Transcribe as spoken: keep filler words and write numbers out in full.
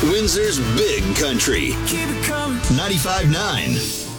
Windsor's Big Country. Keep it coming. ninety-five point nine.